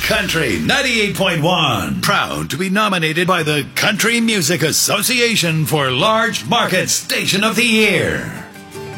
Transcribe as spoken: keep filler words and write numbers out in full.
Country ninety-eight point one. Proud to be nominated by the Country Music Association for Large Market Station of the Year.